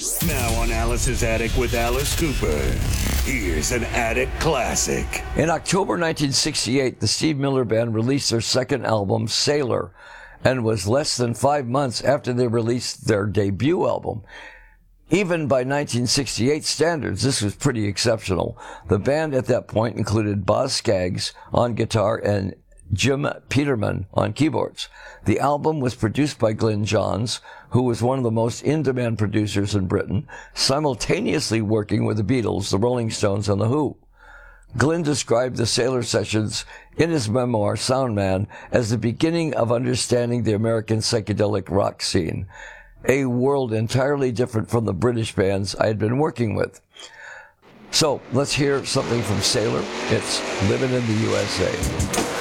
Now on Alice's Attic with Alice Cooper, here's an Attic classic. In October 1968, the Steve Miller Band released their second album, Sailor, and was less than 5 months after they released their debut album. Even by 1968 standards, this was pretty exceptional. The band at that point included Boz Scaggs on guitar and Jim Peterman on keyboards. The album was produced by Glyn Johns, who was one of the most in-demand producers in Britain, simultaneously working with the Beatles, the Rolling Stones, and the Who. Glyn described the Sailor sessions in his memoir, Soundman, as the beginning of understanding the American psychedelic rock scene, a world entirely different from the British bands I had been working with. So let's hear something from Sailor. It's Living in the USA.